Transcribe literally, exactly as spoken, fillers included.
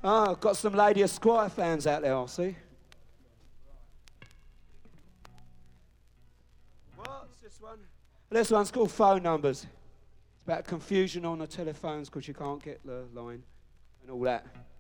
Oh, I've got some Lady Esquire fans out there, I see. What's this one? This one's called Phone Numbers. It's about confusion on the telephones because you can't get the line and all that.